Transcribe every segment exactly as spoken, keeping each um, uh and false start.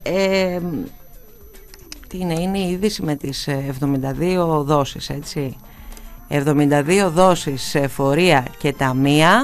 Ε, τι είναι, είναι η είδηση με τις εβδομήντα δύο δόσεις, έτσι. εβδομήντα δύο δόσεις σε φορεία και ταμεία.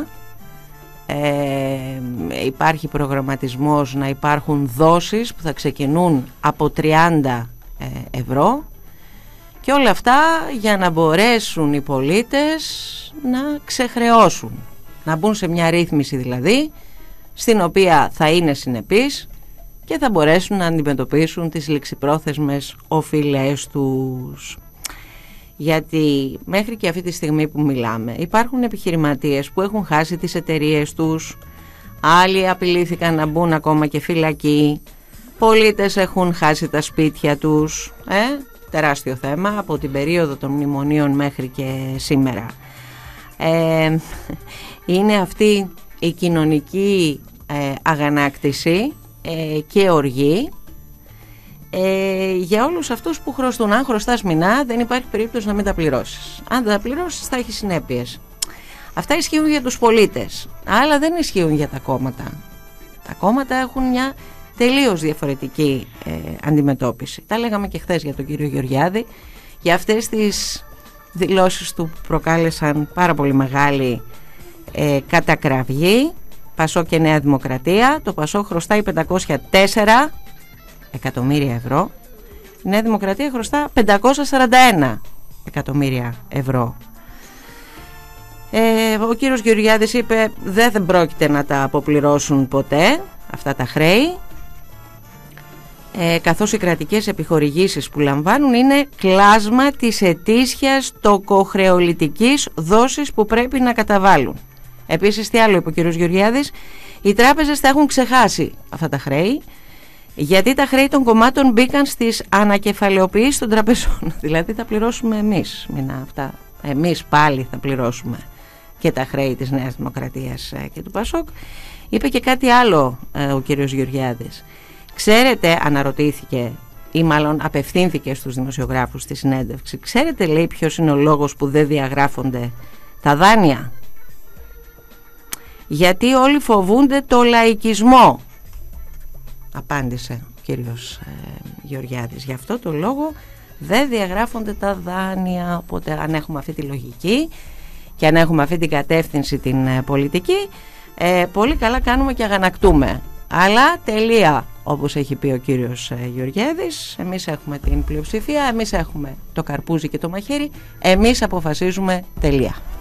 Ε, υπάρχει προγραμματισμός να υπάρχουν δόσεις που θα ξεκινούν από τριάντα ευρώ και όλα αυτά για να μπορέσουν οι πολίτες να ξεχρεώσουν, να μπουν σε μια ρύθμιση δηλαδή στην οποία θα είναι συνεπείς και θα μπορέσουν να αντιμετωπίσουν τις ληξιπρόθεσμες οφειλές τους. Γιατί μέχρι και αυτή τη στιγμή που μιλάμε υπάρχουν επιχειρηματίες που έχουν χάσει τις εταιρείες τους, άλλοι απειλήθηκαν να μπουν ακόμα και φυλακοί, πολίτες έχουν χάσει τα σπίτια τους, ε, τεράστιο θέμα από την περίοδο των μνημονίων μέχρι και σήμερα. Ε, είναι αυτή η κοινωνική ε, αγανάκτηση ε, και οργή ε, για όλους αυτούς που χρωστούν. Αν χρωστάς μηνά δεν υπάρχει περίπτωση να μην τα πληρώσεις. Αν δεν τα πληρώσεις θα έχει συνέπειες. Αυτά ισχύουν για τους πολίτες, αλλά δεν ισχύουν για τα κόμματα. Τα κόμματα έχουν μια τελείως διαφορετική ε, αντιμετώπιση. Τα λέγαμε και χθες για τον κύριο Γεωργιάδη, για αυτές τις δηλώσεις του που προκάλεσαν πάρα πολύ μεγάλη ε, κατακραυγή. Πασόκ και Νέα Δημοκρατία. Το Πασόκ χρωστάει πεντακόσια τέσσερα εκατομμύρια ευρώ. Η Νέα Δημοκρατία χρωστά πεντακόσια σαράντα ένα εκατομμύρια ευρώ. Ε, ο κύριος Γεωργιάδης είπε δεν, δεν πρόκειται να τα αποπληρώσουν ποτέ αυτά τα χρέη, ε, καθώς οι κρατικές επιχορηγήσεις που λαμβάνουν είναι κλάσμα της ετήσιας τοκοχρεολιτικής δόσης που πρέπει να καταβάλουν. Επίσης, τι άλλο είπε ο κύριος Γεωργιάδης, οι τράπεζες θα έχουν ξεχάσει αυτά τα χρέη, γιατί τα χρέη των κομμάτων μπήκαν στις ανακεφαλαιοποιήσεις των τραπεζών. Δηλαδή θα πληρώσουμε εμείς μηνά αυτά. Εμείς πάλι θα πληρώσουμε και τα χρέη της Νέας Δημοκρατίας και του Πασόκ. Είπε και κάτι άλλο ε, ο κύριος Γεωργιάδης. Ξέρετε, αναρωτήθηκε ή μάλλον απευθύνθηκε στους δημοσιογράφους στη συνέντευξη, ξέρετε, λέει, ποιος είναι ο λόγος που δεν διαγράφονται τα δάνεια? Γιατί όλοι φοβούνται το λαϊκισμό, απάντησε ο κύριος ε, Γεωργιάδης. Γι' αυτό το λόγο δεν διαγράφονται τα δάνεια. Οπότε αν έχουμε αυτή τη λογική και αν έχουμε αυτή την κατεύθυνση την ε, πολιτική, ε, πολύ καλά κάνουμε και αγανακτούμε. Αλλά τελεία, όπως έχει πει ο κύριος ε, Γεωργιάδης, εμείς έχουμε την πλειοψηφία, εμείς έχουμε το καρπούζι και το μαχαίρι, εμείς αποφασίζουμε, τελεία.